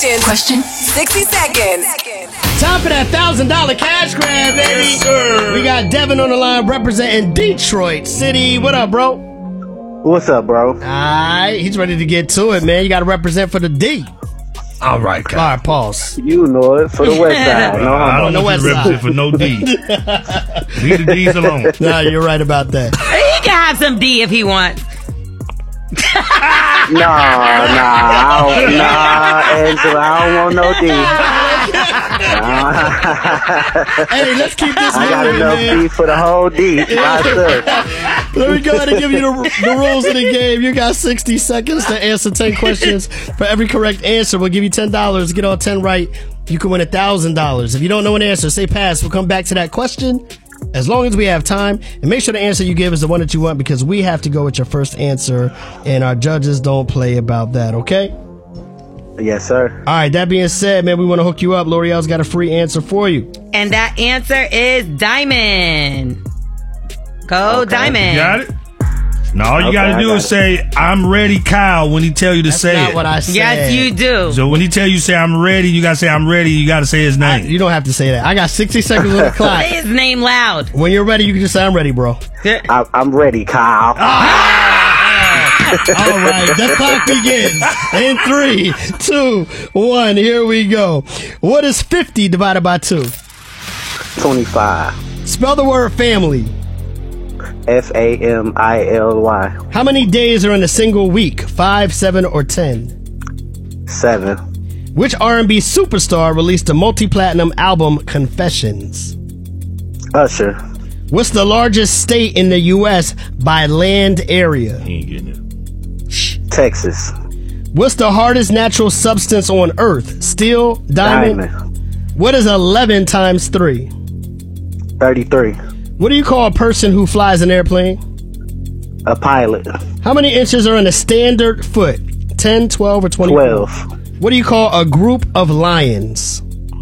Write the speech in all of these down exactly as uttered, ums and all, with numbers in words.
questions. Question. sixty seconds. Time for that one thousand dollars cash grab, baby. Yes, sir. We got Devin on the line representing Detroit City. What up, bro? What's up, bro? All right, he's ready to get to it, man. You got to represent for the D. All right, Kyle. All right, pause. You know it for the west side. No, I don't the want west you to represent side. for no D. Leave the D's alone. Nah, you're right about that. He can have some D if he wants. nah, nah, I don't, nah, Angela, I don't want no D. Nah. Hey, let's keep this I got moving, enough man. D for the whole D. Myself. Let me go ahead and give you the, the rules of the game. You got sixty seconds to answer ten questions. For every correct answer, we'll give you ten dollars. Get all ten right, you can win one thousand dollars. If you don't know an answer, say pass. We'll come back to that question as long as we have time. And make sure the answer you give is the one that you want, because we have to go with your first answer, and our judges don't play about that, okay? Yes, sir. All right, that being said, man, we want to hook you up. L'Oreal's got a free answer for you. And that answer is diamond. Go Okay. diamond. You got it? No, all you Okay, gotta I do got is it. say, I'm ready, Kyle, when he tell you to That's say not it. what I said. Yes, you do. So when he tell you say I'm ready, you gotta say I'm ready, you gotta say his I- name. you don't have to say that. I got sixty seconds on the clock. Say his name loud. When you're ready, you can just say, I'm ready, bro. I, I'm ready, Kyle. All right, the clock begins in three, two, one. Here we go. What is fifty divided by two? twenty-five. Spell the word family. F A M I L Y. How many days are in a single week? Five, seven, or ten? Seven. Which R and B superstar released a multi-platinum album, Confessions? Usher. What's the largest state in the U S by land area? He ain't getting it. Texas. What's the hardest natural substance on Earth? Steel, diamond? Diamond. What is eleven times three? thirty-three. What do you call a person who flies an airplane? A pilot. How many inches are in a standard foot? ten, twelve, or twenty-four? twelve. What do you call a group of lions?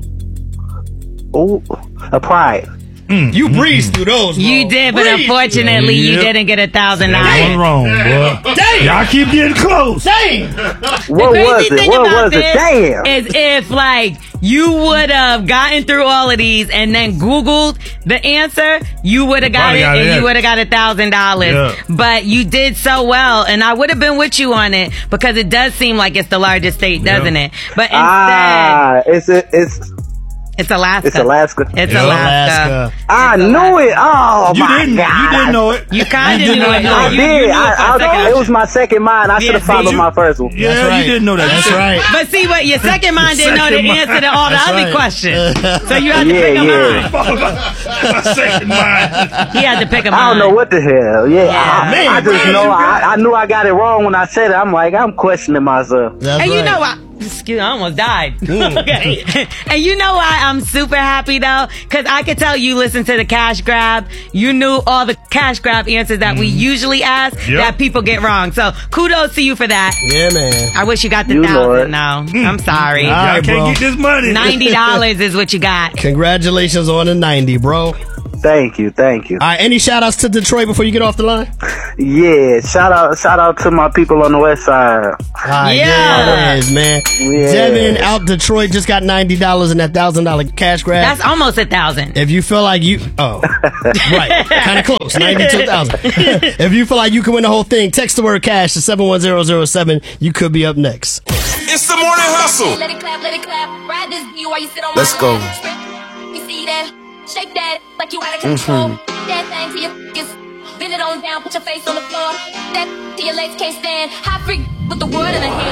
Ooh, a pride. You breezed through those, bro. You did, but Breezed. unfortunately, you Yep. didn't get a thousand That dollars. one wrong, boy. Damn. Y'all keep getting close. Dang! What Crazy was it? thing What about was it? this Damn. is if like you would have gotten through all of these and then Googled the answer, you would have got Probably it got it, and yeah. you would have got a thousand dollars. Yeah. But you did so well, and I would have been with you on it because it does seem like it's the largest state, Yeah. doesn't it? But instead, Ah, it's a, it's it's Alaska. it's Alaska. It's Yeah. Alaska. Alaska. I knew it. Oh You my didn't. god. You didn't know it. You kind You of did knew not it. know I it. You- did. you knew I, it for a second. I, it was my second mind. I should have Yeah, followed you- my first one. Yeah, That's right. you didn't know that. That's right. But see what your second mind didn't know the Second mind. answer to all the That's other right. questions. So you had to Yeah, pick a yeah. mind. My second mind. He had to pick a mind. I don't know what the hell. Yeah, I, Man, I just man, know you I, I knew I got it wrong when I said it. I'm like, I'm questioning myself. That's And you right. know why? Excuse, I almost died. Mm. Okay. And you know why I'm super happy though? Because I could tell you listened to the cash grab. You knew all the cash grab answers that we usually ask Yep. that people get wrong. So kudos to you for that. Yeah, man. I wish you got the You know it. thousand. No, I'm sorry. All Y'all right, can't bro. get this money. Ninety dollars is what you got. Congratulations on the ninety, bro. Thank you, thank you. All right, any shout outs to Detroit before you get off the line? Yeah, shout out, shout out to my people on the west side. All right, Yeah. there it is, man. Yeah. Devin out Detroit just got ninety dollars in that one thousand dollars cash grab. That's almost a thousand. If you feel like you, oh, right, kind of close, ninety-two thousand. If you feel like you can win the whole thing, text the word cash to seven one zero zero seven. You could be up next. It's the morning hustle. Let it clap, let it clap. Ride this beat while you sit on Let's my go. lap. You see that? Shake that like you out of control. That thing to your fingers. Bend it on down, put your face on the floor. That to your legs can't stand. High freak with the word in the hand.